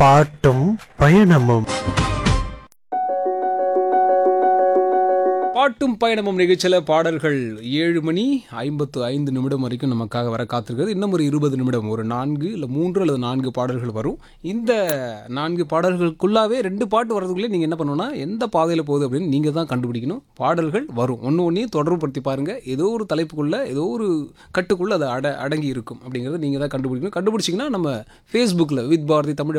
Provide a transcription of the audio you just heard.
பாட்டும் பயணமும். பாட்டும் பயணமும் நிகழ்ச்சியில் பாடல்கள் 7:55 வரைக்கும் நமக்காக வர காத்திருக்கிறது. இன்னும் ஒரு 20 நிமிடம், ஒரு 4 இல்லை 3 அல்லது 4 பாடல்கள் வரும். இந்த 4 பாடல்களுக்குள்ளாவே 2 பாட்டு வரதுக்குள்ளே நீங்கள் என்ன பண்ணணும்னா, எந்த பாதையில் போகுது அப்படின்னு நீங்கள் தான் கண்டுபிடிக்கணும். பாடல்கள் வரும், ஒன்றையும் தொடர்புபடுத்தி பாருங்கள். ஏதோ ஒரு தலைப்புக்குள்ளே, ஏதோ ஒரு கட்டுக்குள்ளே அது அடங்கி இருக்கும் அப்படிங்கிறத நீங்கள் தான் கண்டுபிடிக்கணும். கண்டுபிடிச்சிங்கன்னா நம்ம ஃபேஸ்புக்கில் வித் பாரதி தமிழ்